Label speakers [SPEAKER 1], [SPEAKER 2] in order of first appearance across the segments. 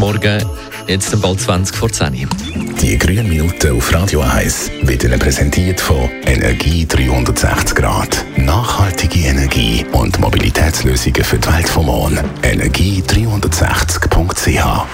[SPEAKER 1] Morgen, jetzt bald 20 vor 10.
[SPEAKER 2] Die grünen Minuten auf Radio 1 wird Ihnen präsentiert von Energie 360 Grad. Nachhaltige Energie und Mobilitätslösungen für die Welt vom Morgen. Energie360.ch.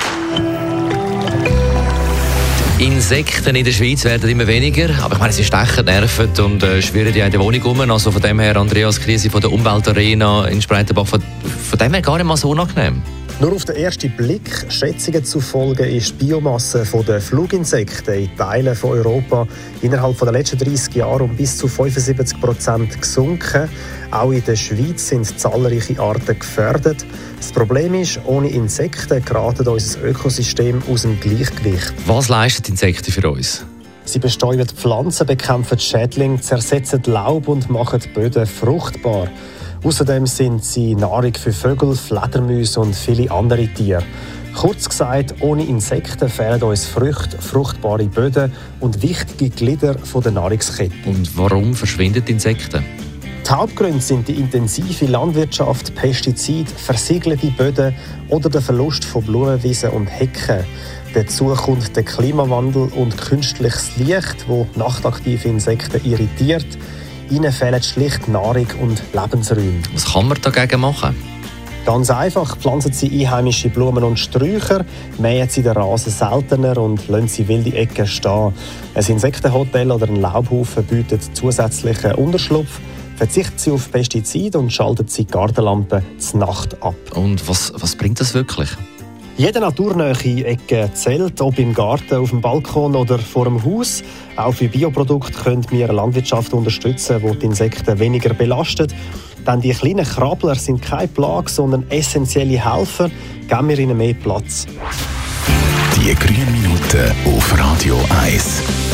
[SPEAKER 1] Insekten in der Schweiz werden immer weniger, aber ich meine, sie stechen, nerven und schwirren ja in der Wohnung rum. Also von dem her, Andreas Krise von der Umweltarena in Spreitenbach, von dem her gar nicht mal so unangenehm.
[SPEAKER 3] Nur auf den ersten Blick, Schätzungen zufolge, ist die Biomasse der Fluginsekten in Teilen von Europa innerhalb der letzten 30 Jahre um bis zu 75% gesunken. Auch in der Schweiz sind zahlreiche Arten gefährdet. Das Problem ist, ohne Insekten gerät unser Ökosystem aus dem Gleichgewicht.
[SPEAKER 1] Was leisten Insekten für uns?
[SPEAKER 3] Sie bestäuben Pflanzen, bekämpfen Schädlinge, zersetzen Laub und machen die Böden fruchtbar. Außerdem sind sie Nahrung für Vögel, Fledermäuse und viele andere Tiere. Kurz gesagt, ohne Insekten fehlen uns Früchte, fruchtbare Böden und wichtige Glieder der Nahrungskette.
[SPEAKER 1] Und warum verschwinden Insekten?
[SPEAKER 3] Die Hauptgründe sind die intensive Landwirtschaft, Pestizide, versiegelte Böden oder der Verlust von Blumenwiesen und Hecken. Dazu kommt der Klimawandel und künstliches Licht, das nachtaktive Insekten irritiert. Ihnen fehlen schlicht Nahrung und Lebensräume.
[SPEAKER 1] Was kann man dagegen machen?
[SPEAKER 3] Ganz einfach, pflanzen Sie einheimische Blumen und Sträucher, mähen Sie den Rasen seltener und lassen Sie wilde Ecken stehen. Ein Insektenhotel oder ein Laubhaufen bietet zusätzlichen Unterschlupf. Verzichten Sie auf Pestizide und schalten Sie die Gartenlampe zur Nacht ab.
[SPEAKER 1] Und was bringt das wirklich?
[SPEAKER 3] Jede naturnahe Ecke zählt, ob im Garten, auf dem Balkon oder vor dem Haus. Auch für Bioprodukte können wir eine Landwirtschaft unterstützen, die die Insekten weniger belastet. Denn die kleinen Krabbler sind keine Plage, sondern essentielle Helfer. Geben wir ihnen mehr Platz.
[SPEAKER 2] Die grünen Minuten auf Radio 1.